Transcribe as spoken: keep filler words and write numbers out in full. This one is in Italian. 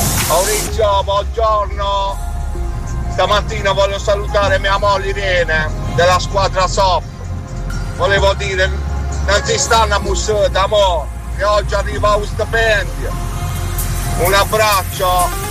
Maurizio, buongiorno. Stamattina voglio salutare mia moglie Irene della squadra S O P. Volevo dire, non ti stanno a mussata, amore, che oggi arriva un stipendio. Un abbraccio.